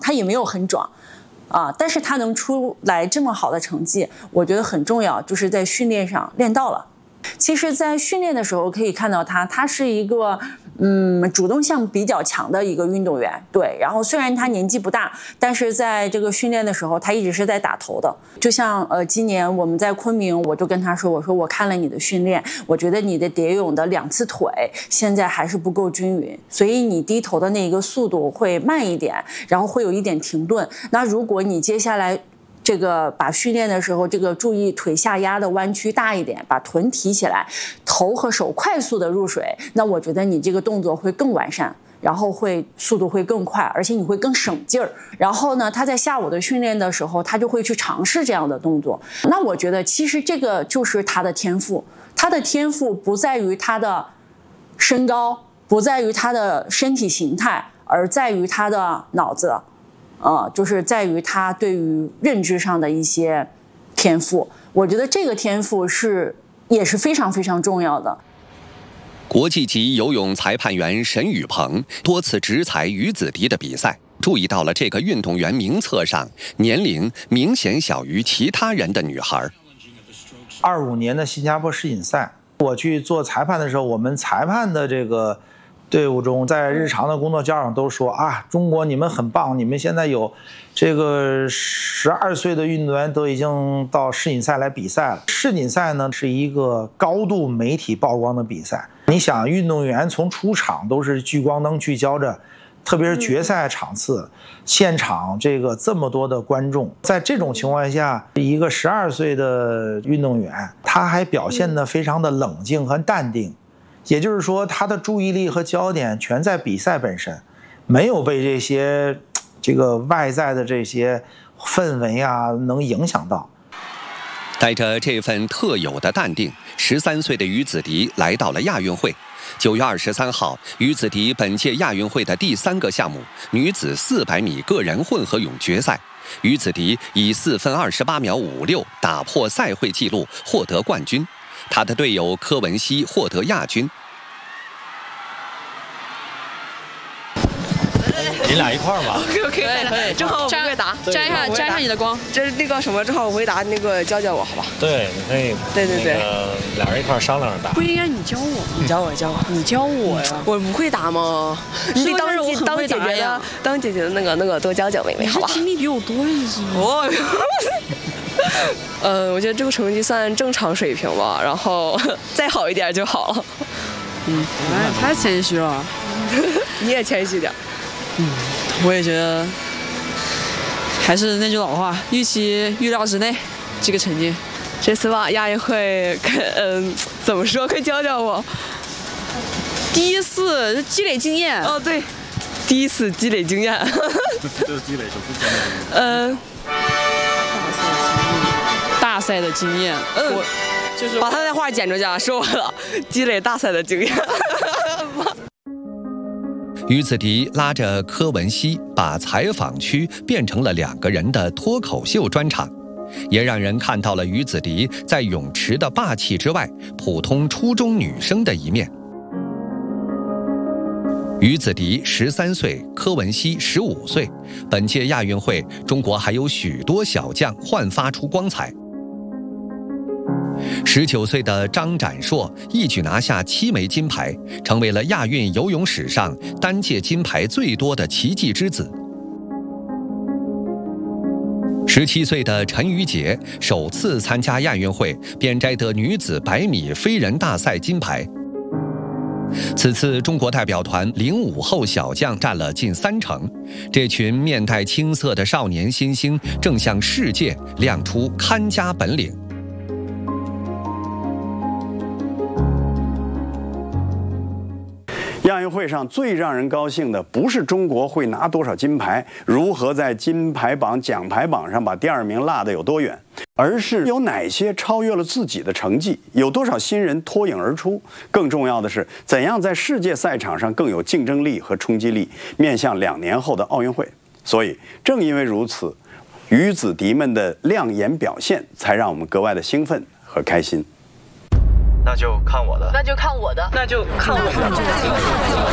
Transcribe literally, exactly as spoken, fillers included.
他也没有很壮。啊，但是他能出来这么好的成绩，我觉得很重要，就是在训练上练到了。其实在训练的时候可以看到他，他是一个嗯主动性比较强的一个运动员，对。然后虽然他年纪不大，但是在这个训练的时候，他一直是在打头的。就像呃今年我们在昆明，我就跟他说，我说我看了你的训练，我觉得你的蝶泳的两次腿现在还是不够均匀，所以你低头的那个速度会慢一点，然后会有一点停顿。那如果你接下来这个把训练的时候，这个注意腿下压的弯曲大一点，把臀提起来，头和手快速的入水，那我觉得你这个动作会更完善，然后会速度会更快，而且你会更省劲儿。然后呢，他在下午的训练的时候，他就会去尝试这样的动作。那我觉得其实这个就是他的天赋，他的天赋不在于他的身高，不在于他的身体形态，而在于他的脑子。呃，就是在于他对于认知上的一些天赋，我觉得这个天赋是也是非常非常重要的。 国际级游泳裁判员沈宇鹏多次直裁于子迪的比赛，注意到了这个运动员名册上年龄明显小于其他人的女孩。 二五年的新加坡世锦赛，我去做裁判的时候，我们裁判的这个队伍中，在日常的工作交上都说啊，中国你们很棒，你们现在有这个十二岁的运动员都已经到世锦赛来比赛了。世锦赛呢是一个高度媒体曝光的比赛，你想运动员从出场都是聚光灯聚焦着，特别是决赛场次，现场这个这么多的观众，在这种情况下，一个十二岁的运动员，他还表现得非常的冷静和淡定。也就是说，他的注意力和焦点全在比赛本身，没有被这些这个外在的这些氛围啊能影响到。 带着这份特有的淡定，十三岁的于子迪来到了亚运会。九月二十三号，于子迪本届亚运会的第三个项目女子四百米个人混合泳决赛，于子迪以四分二十八秒五六打破赛会纪录，获得冠军。他的队友柯文熙获得亚军。 你俩一块儿吧 ？OK OK， 可以，正好我不会答， 沾一下沾一下你的光。 这那个什么，正好我会答，那个教教我好吧？ 对，你可以。 对对对， 那个俩人一块儿商量着答。 不应该你教我， 你教我教我， 你教我呀？ 我不会答吗？你得当姐当姐姐的，当姐姐的那个那个多教教妹妹，好吧？ 经历比我多一些。 哦。呃，我觉得这个成绩算正常水平吧，然后再好一点就好了。 嗯，哎，太谦虚了。 你也谦虚点。 嗯，我也觉得，还是那句老话，预期预料之内，这个成绩。 这次吧，亚运会，嗯，怎么说？快教教我。 第一次积累经验。 哦，对，第一次积累经验。 这是积累什么经验？ 嗯。 大赛的经验， 嗯， 我就是把他的话剪出去啊，说完了，积累大赛的经验。 于子迪拉着柯文熙，把采访区变成了两个人的脱口秀专场，也让人看到了于子迪在泳池的霸气之外，普通初中女生的一面。于子迪十三岁，柯文熙十五岁。本届亚运会，中国还有许多小将焕发出光彩。十九岁的张展硕一举拿下七枚金牌，成为了亚运游泳史上单届金牌最多的奇迹之子。十七岁的陈芋洁首次参加亚运会，便摘得女子百米飞人大赛金牌。此次中国代表团零五后小将占了近三成，这群面带青涩的少年新星正向世界亮出看家本领。 亚运会上最让人高兴的，不是中国会拿多少金牌，如何在金牌榜、奖牌榜上把第二名落得有多远，而是有哪些超越了自己的成绩，有多少新人脱颖而出。更重要的是，怎样在世界赛场上更有竞争力和冲击力，面向两年后的奥运会。所以，正因为如此，于子迪们的亮眼表现，才让我们格外的兴奋和开心。 那就看我的， 那就看我的， 那就看我的。